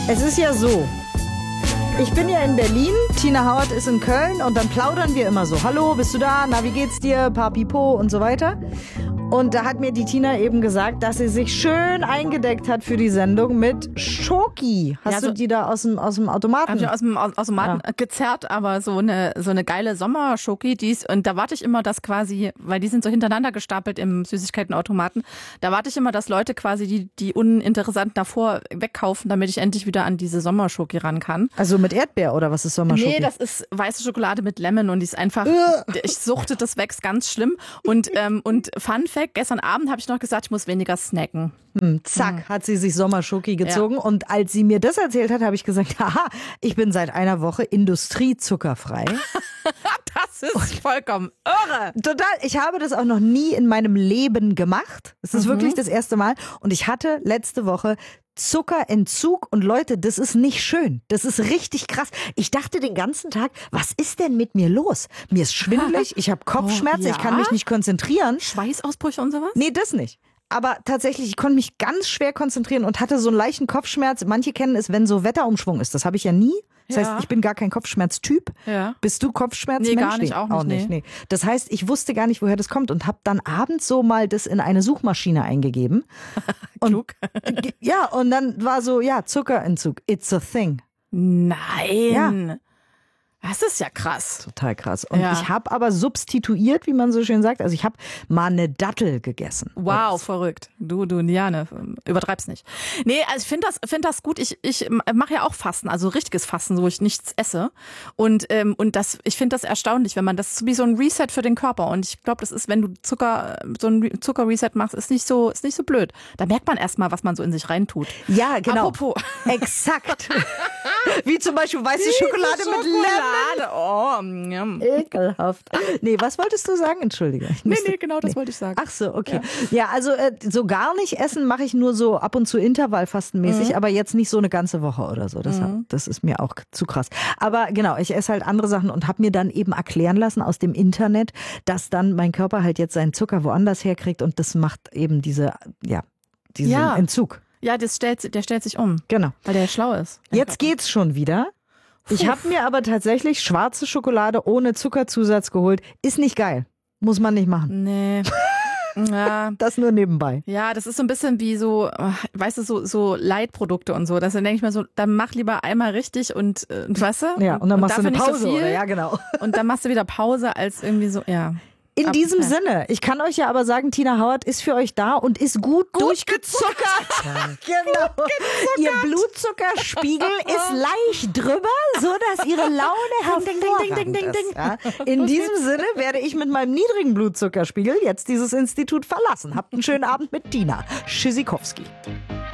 Es ist ja so, ich bin ja in Berlin, Tina Howard ist in Köln und dann plaudern wir immer so. Hallo, bist du da? Na, wie geht's dir? Papipo und so weiter. Und da hat mir die Tina eben gesagt, dass sie sich schön eingedeckt hat für die Sendung mit Schoki. Hast du die da aus dem Automaten? Hab ich aus dem Automaten gezerrt, aber so eine geile Sommerschoki, und da warte ich immer, dass quasi, weil die sind so hintereinander gestapelt im Süßigkeitenautomaten, da warte ich immer, dass Leute quasi die uninteressanten davor wegkaufen, damit ich endlich wieder an diese Sommerschoki ran kann. Also mit Erdbeer oder was ist Sommerschoki? Nee, das ist weiße Schokolade mit Lemon und die ist einfach, ich suchte das weg, ganz schlimm. Und Fun Fact, gestern Abend habe ich noch gesagt, ich muss weniger snacken. Zack, hat sie sich Sommerschoki gezogen. Ja. Und als sie mir das erzählt hat, habe ich gesagt, haha, ich bin seit einer Woche industriezuckerfrei. Das ist vollkommen irre. Total. Ich habe das auch noch nie in meinem Leben gemacht. Es ist wirklich das erste Mal. Und ich hatte letzte Woche Zuckerentzug und Leute, das ist nicht schön. Das ist richtig krass. Ich dachte den ganzen Tag, was ist denn mit mir los? Mir ist schwindelig, ich habe Kopfschmerzen, ich kann mich nicht konzentrieren. Schweißausbrüche und sowas? Nee, das nicht. Aber tatsächlich, ich konnte mich ganz schwer konzentrieren und hatte so einen leichten Kopfschmerz. Manche kennen es, wenn so Wetterumschwung ist. Das habe ich ja nie. Das heißt, ich bin gar kein Kopfschmerztyp. Ja. Bist du Kopfschmerzmensch? Nee, gar nicht, auch nicht. Nee. Das heißt, ich wusste gar nicht, woher das kommt und habe dann abends so mal das in eine Suchmaschine eingegeben. Klug. Ja, und dann war so, Zuckerentzug. It's a thing. Nein. Ja. Das ist ja krass. Total krass. Und ich habe aber substituiert, wie man so schön sagt. Also ich habe mal eine Dattel gegessen. Wow, verrückt. Du, Liane, übertreib's nicht. Nee, also ich finde das gut. Ich mache ja auch Fasten, also richtiges Fasten, wo ich nichts esse. Und ich finde das erstaunlich, wenn man das ist wie so ein Reset für den Körper. Und ich glaube, das ist, wenn du so ein Zuckerreset machst, ist nicht so blöd. Da merkt man erstmal, was man so in sich reintut. Ja, genau. Apropos. Exakt. Wie zum Beispiel weiße Schokolade mit Lemon. Oh, ekelhaft. Nee, was wolltest du sagen? Entschuldige. Nee, genau, das wollte ich sagen. Ach so, okay. Ja, also so gar nicht essen mache ich nur so ab und zu intervallfastenmäßig, aber jetzt nicht so eine ganze Woche oder so. Das ist mir auch zu krass. Aber genau, ich esse halt andere Sachen und habe mir dann eben erklären lassen aus dem Internet, dass dann mein Körper halt jetzt seinen Zucker woanders herkriegt und das macht eben diesen Entzug. Ja, der stellt sich um. Genau. Weil der schlau ist. Jetzt geht's schon wieder. Ich habe mir aber tatsächlich schwarze Schokolade ohne Zuckerzusatz geholt. Ist nicht geil. Muss man nicht machen. Nee. Ja. Das nur nebenbei. Ja, das ist so ein bisschen wie so, weißt du, so Leitprodukte und so. Dann denke ich mir so, dann mach lieber einmal richtig und weißt du? Ja, und dann machst du eine Pause. So oder? Ja, genau. Und dann machst du wieder Pause als irgendwie so, ja. In diesem Sinne, ich kann euch ja aber sagen, Tina Howard ist für euch da und ist gut durchgezuckert. Genau. Ihr Blutzuckerspiegel ist leicht drüber, so dass ihre Laune hervorragend ist. Ja? In diesem Sinne werde ich mit meinem niedrigen Blutzuckerspiegel jetzt dieses Institut verlassen. Habt einen schönen Abend mit Tina Schisikowski.